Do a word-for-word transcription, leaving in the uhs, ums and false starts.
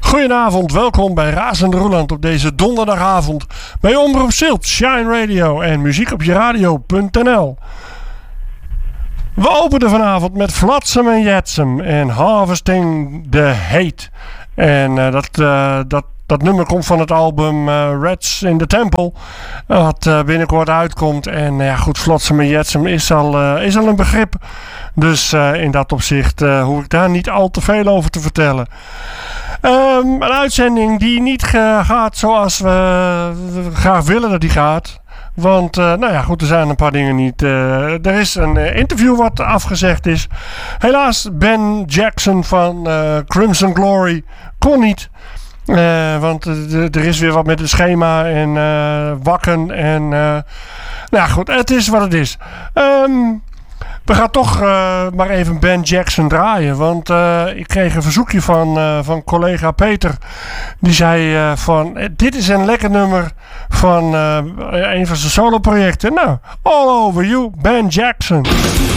Goedenavond, welkom bij Razende Roeland op deze donderdagavond bij Omroep Zilt, Shine Radio en muziek op je radio punt n l. We openen vanavond met Flotsam en Jetsam en Harvesting the Hate. En uh, dat, uh, dat, dat nummer komt van het album uh, Rats in the Temple, wat uh, binnenkort uitkomt. En uh, ja goed, Flotsam en Jetsam is al, uh, is al een begrip. Dus uh, in dat opzicht uh, hoef ik daar niet al te veel over te vertellen. Um, een uitzending die niet ge- gaat zoals we, we graag willen dat die gaat. Want, uh, nou ja, goed, er zijn een paar dingen niet. Uh, er is een uh, interview wat afgezegd is. Helaas, Ben Jackson van uh, Crimson Glory kon niet. Uh, want uh, er is weer wat met het schema en uh, wakken. En, uh, nou ja, goed, het is wat het is. Um, We gaan toch uh, maar even Ben Jackson draaien. Want uh, ik kreeg een verzoekje van, uh, van collega Peter. Die zei uh, van, dit is een lekker nummer van uh, een van zijn solo projecten. Nou, All Over You, Ben Jackson.